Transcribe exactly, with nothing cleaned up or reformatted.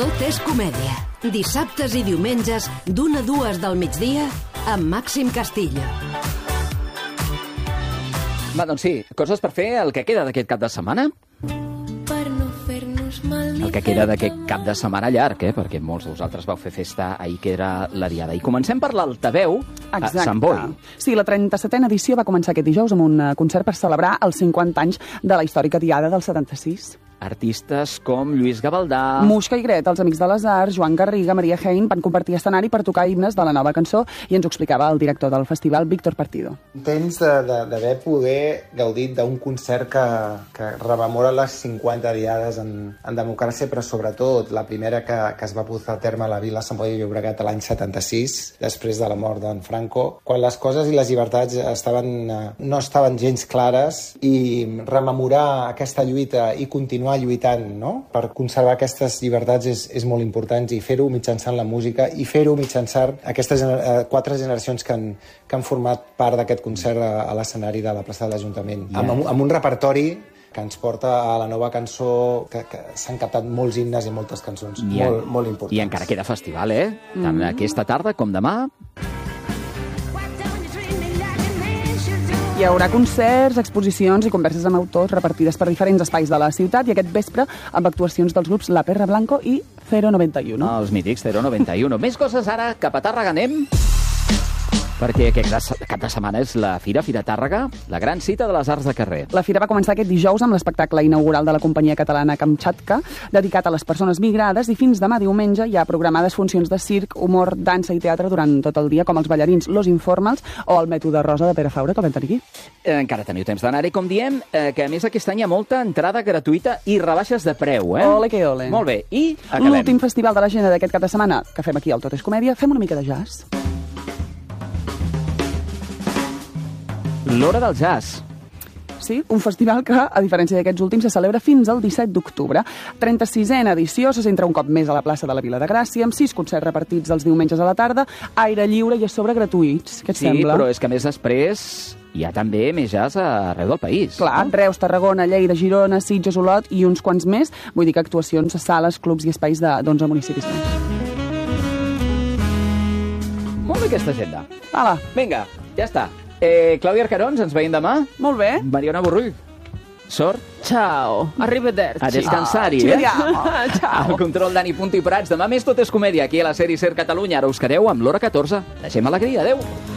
Tot és comèdia. Dissabtes i diumenges, d'una a dues del migdia, amb Màxim Castillo. Va, doncs sí, coses per fer el que queda d'aquest cap de setmana. El que queda d'aquest cap de setmana llarg, eh? Perquè molts de vosaltres vau fer festa ahir, que era la diada. I comencem per l'Altaveu a Sant Boi. Sí, la trenta-setena edició va començar aquest dijous amb un concert per celebrar els cinquanta anys de la històrica diada del setanta-sis. Artistes com Lluís Gavaldà... Muixca i Gret, els Amics de les Arts, Joan Garriga, Maria Hein van compartir escenari per tocar himnes de la nova cançó i ens ho explicava el director del festival, Víctor Partido. Tens d'haver poder gaudit d'un concert que, que rememora les cinquanta diades en, en democràcia, però sobretot la primera que, que es va portar a terme a la Vila Sant Boi de Llobregat l'any setanta-sis, després de la mort d'en Franco, quan les coses i les llibertats estaven, no estaven gens clares, i rememorar aquesta lluita i continuar lluitant, no?, per conservar aquestes llibertats és, és molt important, i fer-ho mitjançant la música i fer-ho mitjançant aquestes eh, quatre generacions que han, que han format part d'aquest concert a, a l'escenari de la plaça de l'Ajuntament. Yeah. Amb, amb un repertori que ens porta a la nova cançó, que, que s'han captat molts himnes i moltes cançons I molt, en, molt importants. I encara queda festival, eh? Mm. Tant aquesta tarda com demà. Hi haurà concerts, exposicions i converses amb autors repartides per diferents espais de la ciutat, i aquest vespre amb actuacions dels grups La Perra Blanco i Cero noventa y uno. Ah, els mítics Cero noventa y uno. Més coses ara, cap a Tàrrega anem, perquè aquest cap de setmana és la Fira, Fira Tàrrega, la gran cita de les arts de carrer. La Fira va començar aquest dijous amb l'espectacle inaugural de la companyia catalana Kamchatka, dedicat a les persones migrades, i fins demà diumenge hi ha programades funcions de circ, humor, dansa i teatre durant tot el dia, com els ballarins Los Informals o el Mètode Rosa de Pere Faura, que vam tenir aquí. Eh, encara teniu temps d'anar-hi, com diem, eh, que a més aquest any hi ha molta entrada gratuïta i rebaixes de preu, eh? Ole que ole. Molt bé, i acabem. L'últim festival de l'agenda d'aquest cap de setmana que fem aquí al Tot és Comèdia, fem una mica de jazz. L'Hora del Jazz. Sí, un festival que, a diferència d'aquests últims, se celebra fins al disset d'octubre. trenta-sisena edició, se centra un cop més a la plaça de la Vila de Gràcia, amb sis concerts repartits els diumenges a la tarda, aire lliure i a sobre gratuïts. Què et sí, sembla? Sí, però és que més després hi ha també més jazz arreu del país. Clar, no? Reus, Tarragona, Lleida, Girona, Sitges, Olot i uns quants més. Vull dir que actuacions a sales, clubs i espais d'onze municipis més. Molt bé aquesta agenda. Hala. Vinga, ja està. Eh, Clàudia Arcarons, ens veiem demà. Molt bé. Mariona Borrull. Sort. Ciao. Arrivederci. A descansar-hi, oh, eh? Ciao. Al control Dani Punto i Prats. Demà més Tot és Comèdia, aquí a la Sèrie Ser Catalunya. Ara us quedeu amb l'Hora catorze. Deixem alegria. Adéu.